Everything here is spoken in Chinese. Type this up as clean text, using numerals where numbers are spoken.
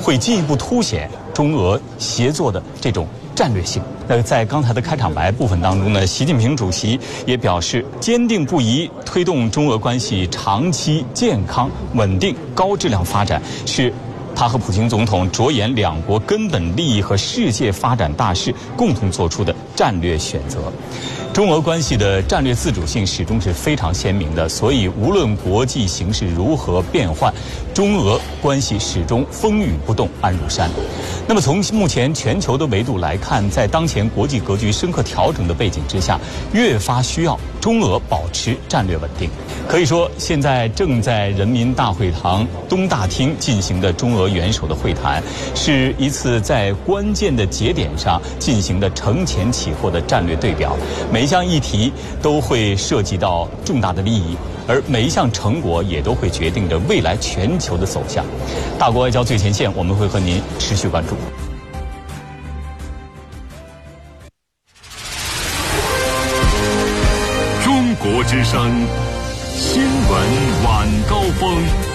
会进一步凸显中俄协作的这种战略性。在刚才的开场白部分当中呢，习近平主席也表示，坚定不移推动中俄关系长期健康、稳定、高质量发展，是他和普京总统着眼两国根本利益和世界发展大势共同做出的战略选择。中俄关系的战略自主性始终是非常鲜明的，所以无论国际形势如何变换，中俄关系始终风雨不动，安如山。那么从目前全球的维度来看，在当前国际格局深刻调整的背景之下，越发需要中俄保持战略稳定。可以说，现在正在人民大会堂东大厅进行的中俄元首的会谈，是一次在关键的节点上进行的承前启后的战略对表。每一项议题都会涉及到重大的利益，而每一项成果也都会决定着未来全球的走向。大国外交最前线，我们会和您持续关注。 中国之声，新闻晚高峰。